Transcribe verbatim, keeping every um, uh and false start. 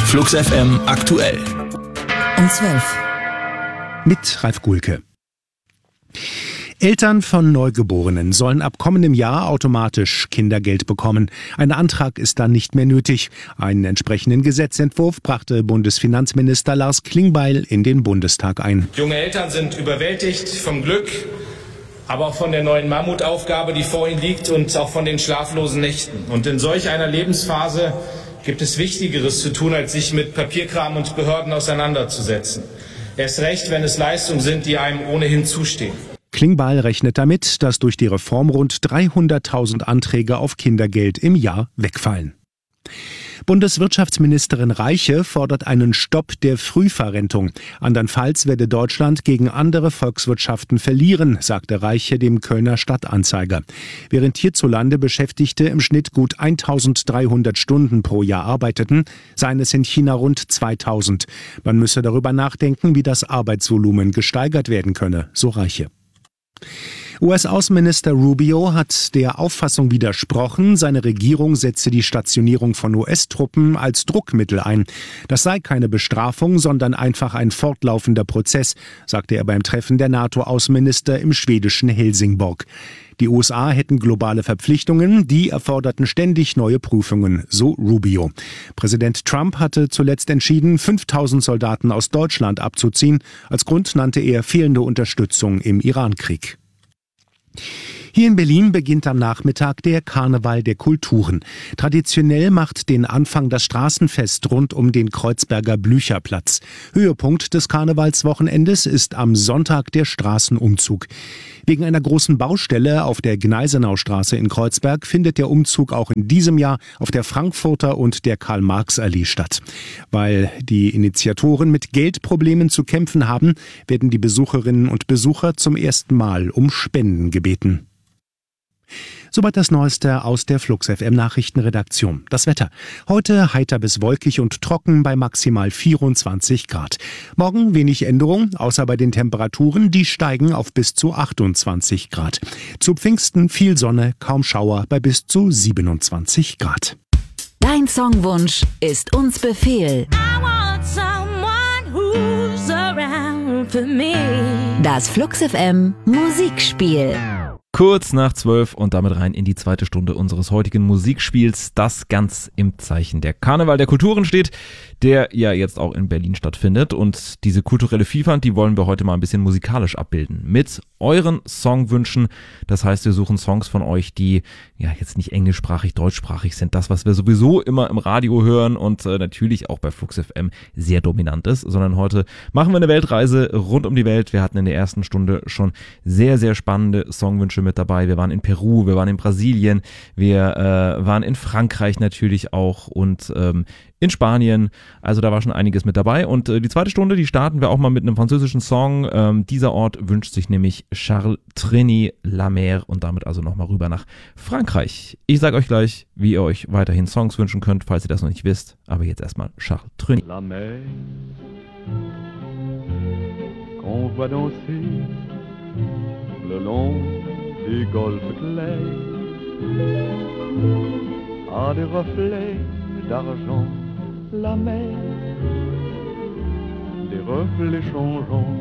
Flux F M aktuell. Um zwölf. Mit Ralf Gulke. Eltern von Neugeborenen sollen ab kommendem Jahr automatisch Kindergeld bekommen. Ein Antrag ist dann nicht mehr nötig. Einen entsprechenden Gesetzentwurf brachte Bundesfinanzminister Lars Klingbeil in den Bundestag ein. Junge Eltern sind überwältigt vom Glück, aber auch von der neuen Mammutaufgabe, die vor ihnen liegt, und auch von den schlaflosen Nächten. Und in solch einer Lebensphase gibt es Wichtigeres zu tun, als sich mit Papierkram und Behörden auseinanderzusetzen. Erst recht, wenn es Leistungen sind, die einem ohnehin zustehen. Klingbeil rechnet damit, dass durch die Reform rund dreihunderttausend Anträge auf Kindergeld im Jahr wegfallen. Bundeswirtschaftsministerin Reiche fordert einen Stopp der Frühverrentung. Andernfalls werde Deutschland gegen andere Volkswirtschaften verlieren, sagte Reiche dem Kölner Stadtanzeiger. Während hierzulande Beschäftigte im Schnitt gut eintausenddreihundert Stunden pro Jahr arbeiteten, seien es in China rund zweitausend. Man müsse darüber nachdenken, wie das Arbeitsvolumen gesteigert werden könne, so Reiche. U S-Außenminister Rubio hat der Auffassung widersprochen, seine Regierung setze die Stationierung von U S-Truppen als Druckmittel ein. Das sei keine Bestrafung, sondern einfach ein fortlaufender Prozess, sagte er beim Treffen der NATO-Außenminister im schwedischen Helsingborg. Die U S A hätten globale Verpflichtungen, die erforderten ständig neue Prüfungen, so Rubio. Präsident Trump hatte zuletzt entschieden, fünftausend Soldaten aus Deutschland abzuziehen. Als Grund nannte er fehlende Unterstützung im Irankrieg. Hier in Berlin beginnt am Nachmittag der Karneval der Kulturen. Traditionell macht den Anfang das Straßenfest rund um den Kreuzberger Blücherplatz. Höhepunkt des Karnevalswochenendes ist am Sonntag der Straßenumzug. Wegen einer großen Baustelle auf der Gneisenaustraße in Kreuzberg findet der Umzug auch in diesem Jahr auf der Frankfurter und der Karl-Marx-Allee statt. Weil die Initiatoren mit Geldproblemen zu kämpfen haben, werden die Besucherinnen und Besucher zum ersten Mal um Spenden gebeten. Soweit das Neueste aus der Flux F M Nachrichtenredaktion. Das Wetter. Heute heiter bis wolkig und trocken bei maximal vierundzwanzig Grad. Morgen wenig Änderung, außer bei den Temperaturen, die steigen auf bis zu achtundzwanzig Grad. Zu Pfingsten viel Sonne, kaum Schauer bei bis zu siebenundzwanzig Grad. Dein Songwunsch ist uns Befehl. I want someone who's around for me. Das Flux F M Musikspiel. Kurz nach zwölf und damit rein in die zweite Stunde unseres heutigen Musikspiels, das ganz im Zeichen der Karneval der Kulturen steht, der ja jetzt auch in Berlin stattfindet. Und diese kulturelle Vielfalt, die wollen wir heute mal ein bisschen musikalisch abbilden. Mit euren Songwünschen. Das heißt, wir suchen Songs von euch, die ja jetzt nicht englischsprachig, deutschsprachig sind. Das, was wir sowieso immer im Radio hören und äh, natürlich auch bei Flux F M sehr dominant ist. Sondern heute machen wir eine Weltreise rund um die Welt. Wir hatten in der ersten Stunde schon sehr, sehr spannende Songwünsche mit dabei. Wir waren in Peru, wir waren in Brasilien, wir äh, waren in Frankreich natürlich auch und ähm, in Spanien. Also da war schon einiges mit dabei. Und äh, die zweite Stunde, die starten wir auch mal mit einem französischen Song. Ähm, dieser Ort wünscht sich nämlich Charles Trenet, La Mer, und damit also nochmal rüber nach Frankreich. Ich sage euch gleich, wie ihr euch weiterhin Songs wünschen könnt, falls ihr das noch nicht wisst. Aber jetzt erstmal Charles Trenet. La mer, qu'on voit danser le long des golfes clairs, a des reflets d'argent, la mer, des reflets changeants.